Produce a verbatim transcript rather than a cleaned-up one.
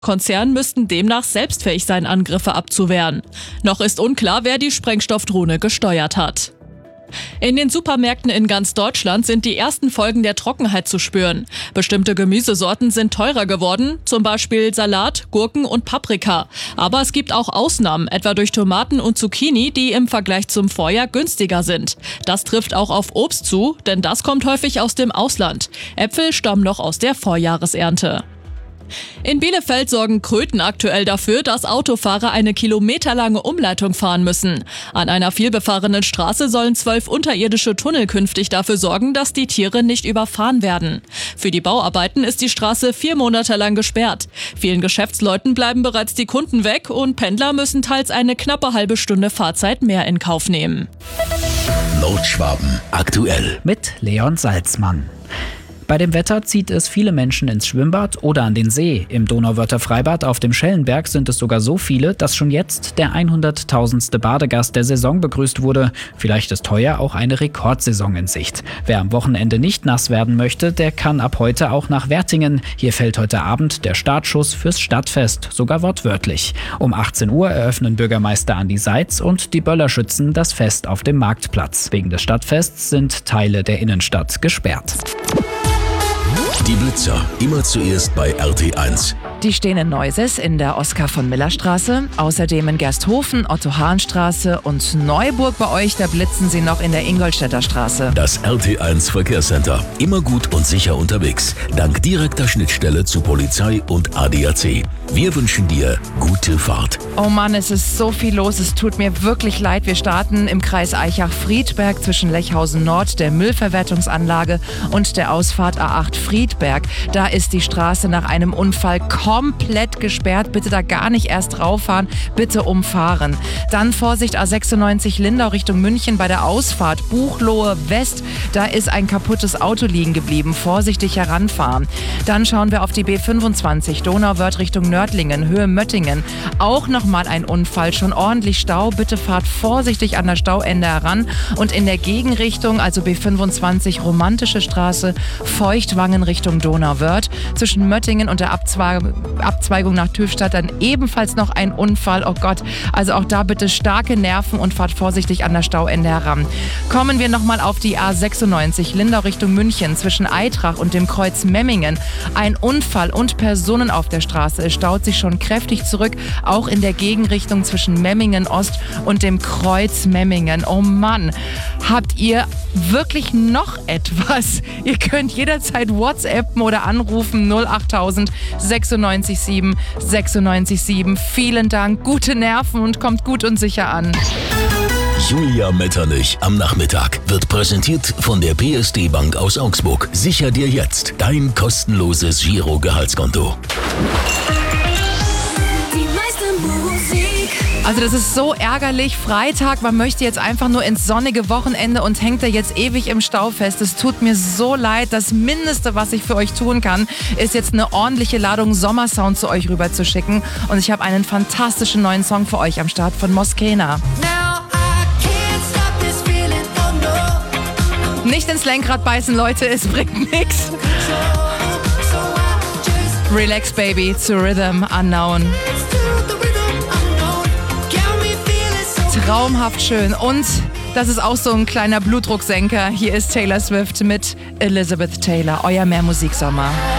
Konzerne müssten demnach selbstfähig sein, Angriffe abzuwehren. Noch ist unklar, wer die Sprengstoffdrohne gesteuert hat. In den Supermärkten in ganz Deutschland sind die ersten Folgen der Trockenheit zu spüren. Bestimmte Gemüsesorten sind teurer geworden, zum Beispiel Salat, Gurken und Paprika. Aber es gibt auch Ausnahmen, etwa durch Tomaten und Zucchini, die im Vergleich zum Vorjahr günstiger sind. Das trifft auch auf Obst zu, denn das kommt häufig aus dem Ausland. Äpfel stammen noch aus der Vorjahresernte. In Bielefeld sorgen Kröten aktuell dafür, dass Autofahrer eine kilometerlange Umleitung fahren müssen. An einer vielbefahrenen Straße sollen zwölf unterirdische Tunnel künftig dafür sorgen, dass die Tiere nicht überfahren werden. Für die Bauarbeiten ist die Straße vier Monate lang gesperrt. Vielen Geschäftsleuten bleiben bereits die Kunden weg und Pendler müssen teils eine knappe halbe Stunde Fahrzeit mehr in Kauf nehmen. Nordschwaben aktuell mit Leon Salzmann. Bei dem Wetter zieht es viele Menschen ins Schwimmbad oder an den See. Im Donauwörther Freibad auf dem Schellenberg sind es sogar so viele, dass schon jetzt der hunderttausendste Badegast der Saison begrüßt wurde. Vielleicht ist heuer auch eine Rekordsaison in Sicht. Wer am Wochenende nicht nass werden möchte, der kann ab heute auch nach Wertingen. Hier fällt heute Abend der Startschuss fürs Stadtfest, sogar wortwörtlich. Um achtzehn Uhr eröffnen Bürgermeister Andi Seitz und die Böllerschützen das Fest auf dem Marktplatz. Wegen des Stadtfests sind Teile der Innenstadt gesperrt. Die Blitzer, immer zuerst bei R T eins. Die stehen in Neuses in der Oskar-von-Miller-Straße, außerdem in Gersthofen, Otto-Hahn-Straße und Neuburg bei euch, da blitzen sie noch in der Ingolstädter Straße. Das R T eins Verkehrscenter, immer gut und sicher unterwegs, dank direkter Schnittstelle zu Polizei und A D A C. Wir wünschen dir gute Fahrt. Oh Mann, es ist so viel los, es tut mir wirklich leid. Wir starten im Kreis Eichach-Friedberg zwischen Lechhausen Nord, der Müllverwertungsanlage und der Ausfahrt A acht Friedberg. Da ist die Straße nach einem Unfall komplett gesperrt. Bitte da gar nicht erst rauffahren, bitte umfahren. Dann Vorsicht A sechsundneunzig Lindau Richtung München bei der Ausfahrt Buchloe West. Da ist ein kaputtes Auto liegen geblieben. Vorsichtig heranfahren. Dann schauen wir auf die B fünfundzwanzig Donauwörth Richtung Nördlingen, Höhe Möttingen. Auch nochmal ein Unfall, schon ordentlich Stau. Bitte fahrt vorsichtig an der Stauende heran. Und in der Gegenrichtung, also B fünfundzwanzig Romantische Straße, Feuchtwangen Richtung Donauwörth. Zwischen Möttingen und der Abzweigung Abzweigung nach Tüfstadt dann ebenfalls noch ein Unfall. Oh Gott, also auch da bitte starke Nerven und fahrt vorsichtig an der Stauende heran. Kommen wir nochmal auf die A sechsundneunzig Lindau Richtung München zwischen Eitrach und dem Kreuz Memmingen. Ein Unfall und Personen auf der Straße. Es staut sich schon kräftig zurück, auch in der Gegenrichtung zwischen Memmingen Ost und dem Kreuz Memmingen. Oh Mann, habt ihr wirklich noch etwas? Ihr könnt jederzeit WhatsAppen oder anrufen null achttausend sechsundneunzig sieben sechsundneunzig sieben. Vielen Dank, gute Nerven und kommt gut und sicher an. Julia Metternich am Nachmittag wird präsentiert von der P S D Bank aus Augsburg. Sicher dir jetzt dein kostenloses Giro-Gehaltskonto. Also das ist so ärgerlich. Freitag, man möchte jetzt einfach nur ins sonnige Wochenende und hängt da jetzt ewig im Stau fest. Es tut mir so leid. Das Mindeste, was ich für euch tun kann, ist jetzt eine ordentliche Ladung Sommersound zu euch rüber zu schicken. Und ich habe einen fantastischen neuen Song für euch am Start von Moskena. Nicht ins Lenkrad beißen, Leute, es bringt nichts. Relax, Baby, zu Rhythm Unknown. Traumhaft schön. Und das ist auch so ein kleiner Blutdrucksenker. Hier ist Taylor Swift mit Elizabeth Taylor. Euer Mehr Musiksommer.